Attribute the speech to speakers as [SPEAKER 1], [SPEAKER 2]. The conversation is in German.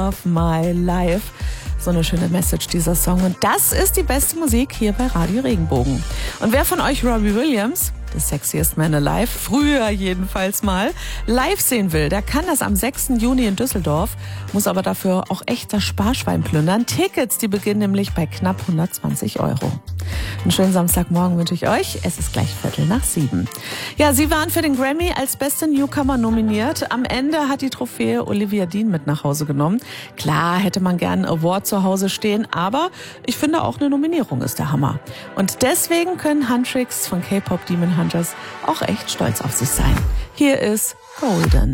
[SPEAKER 1] of My Life. So eine schöne Message, dieser Song. Und das ist die beste Musik hier bei Radio Regenbogen. Und wer von euch Robbie Williams, The Sexiest Man Alive, früher jedenfalls mal, live sehen will, der kann das am 6. Juni in Düsseldorf, muss aber dafür auch echt das Sparschwein plündern. Tickets, die beginnen nämlich bei knapp 120 €. Einen schönen Samstagmorgen wünsche ich euch. Es ist gleich 6:15. Ja, sie waren für den Grammy als beste Newcomer nominiert. Am Ende hat die Trophäe Olivia Dean mit nach Hause genommen. Klar hätte man gern einen Award zu Hause stehen, aber ich finde auch eine Nominierung ist der Hammer. Und deswegen können Huntrix von K-Pop Demon Hunters auch echt stolz auf sich sein. Hier ist Golden.